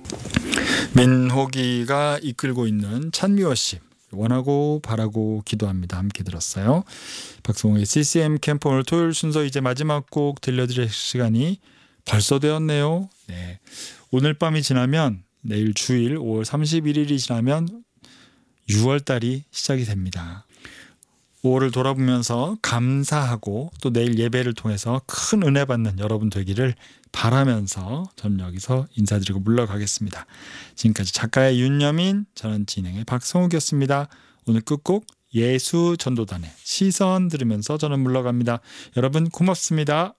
민호기가 이끌고 있는 찬미워십 원하고 바라고 기도합니다. 함께 들었어요. 박성호의 CCM 캠프 오늘 토요일 순서 이제 마지막 곡 들려드릴 시간이 벌써 되었네요. 네. 오늘 밤이 지나면 내일 주일 5월 31일이 지나면 6월달이 시작이 됩니다. 5월을 돌아보면서 감사하고 또 내일 예배를 통해서 큰 은혜 받는 여러분 되기를 바라면서 저는 여기서 인사드리고 물러가겠습니다. 지금까지 작가의 윤여민, 저는 진행의 박성욱이었습니다. 오늘 끝곡 예수전도단의 시선 들으면서 저는 물러갑니다. 여러분 고맙습니다.